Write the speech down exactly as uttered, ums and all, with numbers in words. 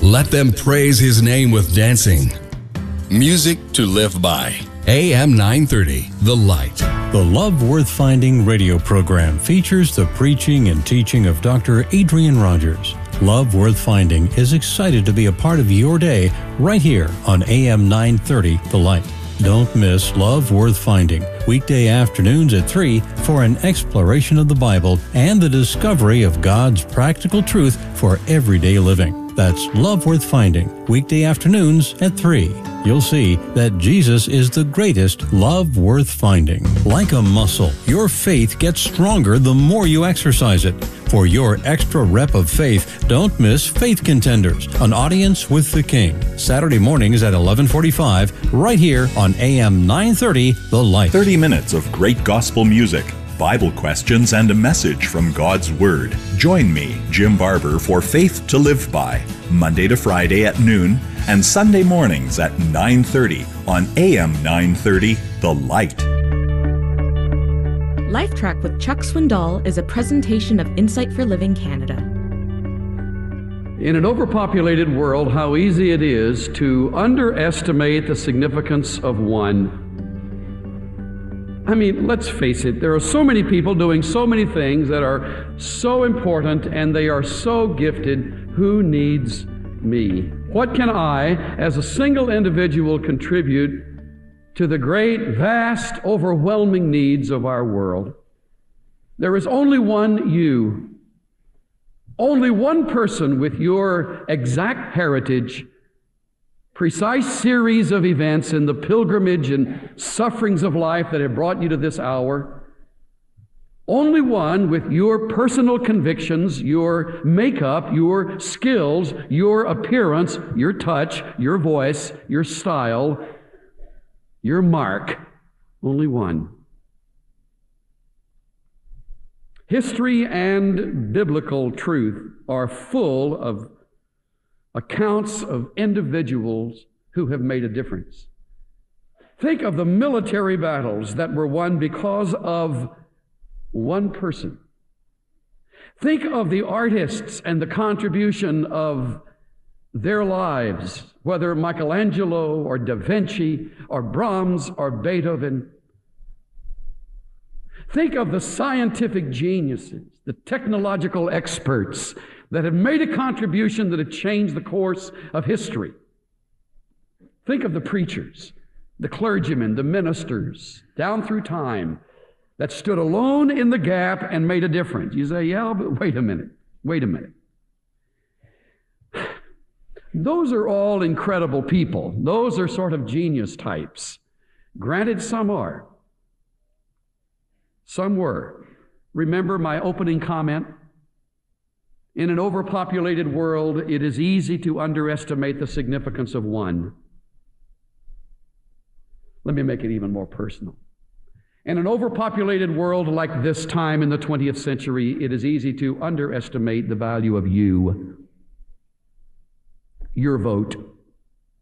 Let them praise His name with dancing. Music to live by. A M nine thirty, The Light. The Love Worth Finding radio program features the preaching and teaching of Doctor Adrian Rogers. Love Worth Finding is excited to be a part of your day right here on A M nine thirty, The Light. Don't miss Love Worth Finding, weekday afternoons at three for an exploration of the Bible and the discovery of God's practical truth for everyday living. That's Love Worth Finding, weekday afternoons at three. You'll see that Jesus is the greatest love worth finding. Like a muscle, your faith gets stronger the more you exercise it. For your extra rep of faith, don't miss Faith Contenders, an audience with the King. Saturday mornings at eleven forty-five, right here on A M nine thirty, The Light. thirty minutes of great gospel music, Bible questions, and a message from God's Word. Join me, Jim Barber, for Faith to Live By, Monday to Friday at noon, and Sunday mornings at nine thirty on A M nine thirty, The Light. Life Track with Chuck Swindoll is a presentation of Insight for Living Canada. In an overpopulated world, how easy it is to underestimate the significance of one. I mean, let's face it, there are so many people doing so many things that are so important and they are so gifted. Who needs me? What can I, as a single individual, contribute to the great, vast, overwhelming needs of our world? There is only one you, only one person with your exact heritage, precise series of events in the pilgrimage and sufferings of life that have brought you to this hour. Only one with your personal convictions, your makeup, your skills, your appearance, your touch, your voice, your style, your mark. Only one. History and biblical truth are full of accounts of individuals who have made a difference. Think of the military battles that were won because of one person. Think of the artists and the contribution of their lives, whether Michelangelo or Da Vinci or Brahms or Beethoven. Think of the scientific geniuses, the technological experts that have made a contribution that have changed the course of history. Think of the preachers, the clergymen, the ministers, down through time, that stood alone in the gap and made a difference. You say, yeah, but wait a minute, wait a minute. Those are all incredible people. Those are sort of genius types. Granted, some are. Some were. Remember my opening comment? In an overpopulated world, it is easy to underestimate the significance of one. Let me make it even more personal. In an overpopulated world like this time in the twentieth century, it is easy to underestimate the value of you, your vote.